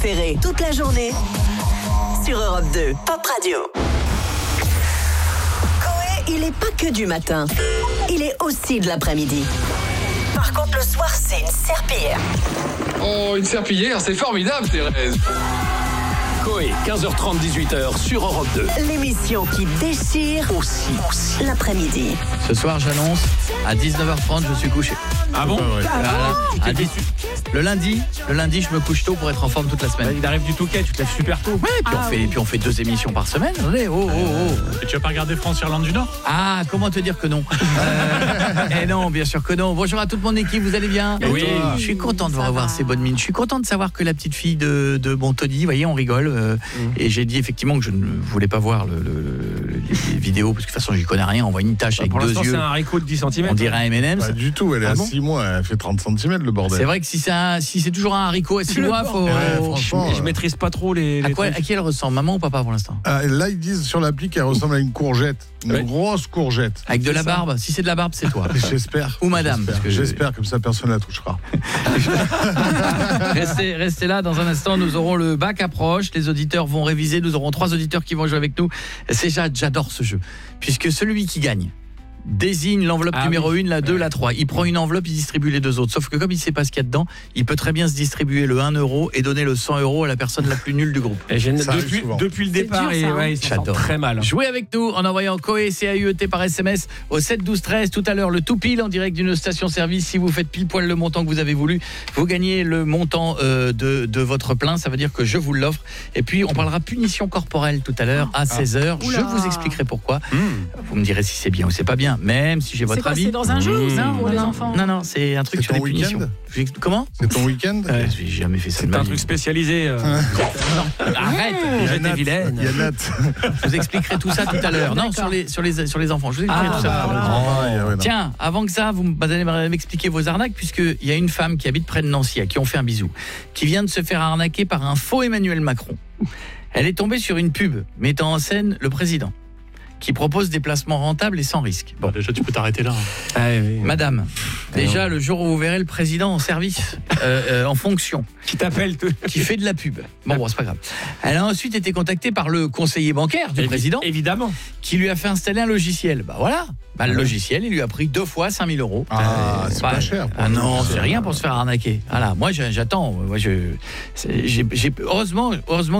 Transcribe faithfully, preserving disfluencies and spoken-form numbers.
Ferré, toute la journée sur Europe deux, Pop Radio. Coé, il est pas que du matin, il est aussi de l'après-midi. Par contre, le soir, c'est une serpillière. Oh, une serpillière, c'est formidable, Thérèse. Coé, quinze heures trente, dix-huit heures sur Europe deux. L'émission qui déchire aussi, aussi l'après-midi. Ce soir, j'annonce, à dix-neuf heures trente, je suis couché. Ah bon? Voilà. À dix- Le lundi, le lundi, je me couche tôt pour être en forme toute la semaine. Il arrive du Touquet, tu te lèves super tôt. Ouais, puis, on fait, puis on fait deux émissions par semaine. Attendez, oh, oh, oh. Et tu vas pas regarder France-Irlande du Nord? Ah, comment te dire que non? euh, Eh non, bien sûr que non. Bonjour à toute mon équipe, vous allez bien? Oui. Je suis content de vous revoir ces bonnes mines. Je suis content de savoir que la petite fille de, de bon Tony, vous voyez, on rigole. Euh, mmh. Et j'ai dit effectivement que je ne voulais pas voir le, le, les vidéos, parce que de toute façon, j'y connais rien. On voit une tache bah, avec deux yeux. C'est un haricot de dix centimètres. On dirait un M and M's. Pas du tout, elle est ah à bon six mois, elle fait trente centimètres le bordel. C'est vrai que si c'est, un, si c'est toujours un haricot à six mois, faut... Ouais, franchement, je, je maîtrise pas trop les... les à, quoi, à qui elle ressemble, maman ou papa pour l'instant? Ah, là, ils disent sur l'appli qu'elle ressemble à une courgette. Une ouais. grosse courgette. Avec de c'est la ça. barbe. Si c'est de la barbe, c'est toi. J'espère. Ou madame. J'espère, parce que j'espère je... comme ça, personne ne la touchera. restez, restez là, dans un instant, nous aurons le bac approche. Les auditeurs vont réviser. Nous aurons trois auditeurs qui vont jouer avec nous. C'est, j'adore ce jeu. Puisque celui qui gagne désigne l'enveloppe ah numéro oui. un, la deux, ouais. la trois. Il prend une enveloppe, il distribue les deux autres. Sauf que comme il ne sait pas ce qu'il y a dedans, il peut très bien se distribuer le un euro et donner le cent euros à la personne la plus nulle du groupe. Et j'ai, depuis, depuis le départ, dur, ça, et ouais, ça sent très mal. Jouez avec nous en envoyant Coé, C A U E T par S M S au sept douze treize. Tout à l'heure, le tout pile en direct d'une station-service. Si vous faites pile poil le montant que vous avez voulu, vous gagnez le montant euh, de, de votre plein. Ça veut dire que je vous l'offre. Et puis, on parlera punition corporelle tout à l'heure à seize heures. Ah. Je vous expliquerai pourquoi. Mmh. Vous me direz si c'est bien ou c'est pas bien. Même si j'ai votre c'est quoi, avis. C'est dans un jeu mmh. ça, pour non, les non, enfants? Non, non, c'est un truc c'est sur les week-end. punitions. Comment? C'est ton week-end? Ouais. J'ai jamais fait ça. C'est un truc spécialisé. Euh... Arrête, j'étais vilaine. Je vous expliquerai tout ça tout à l'heure. Non, sur les, sur, les, sur les enfants. Je vous expliquerai ah, tout ça. Bah, oh, ouais, tiens, avant que ça, vous allez m'expliquer vos arnaques, puisqu'il y a une femme qui habite près de Nancy, à qui on fait un bisou, qui vient de se faire arnaquer par un faux Emmanuel Macron. Elle est tombée sur une pub mettant en scène le président, qui propose des placements rentables et sans risque. Bon, déjà, tu peux t'arrêter là. Ah, oui, oui. Madame, ah, déjà, non. Le jour où vous verrez le président en service, euh, euh, en fonction, qui t'appelle, te... qui fait de la pub. Bon, bon, c'est pas grave. Elle a ensuite été contactée par le conseiller bancaire du Évi- président, évidemment, qui lui a fait installer un logiciel. Bah voilà. Bah, le logiciel, il lui a pris deux fois cinq mille euros. Ah, euh, c'est pas, pas cher. Ah non, c'est rien pour se faire arnaquer. Voilà, moi, j'attends. Moi, je, j'ai, j'ai, heureusement, heureusement.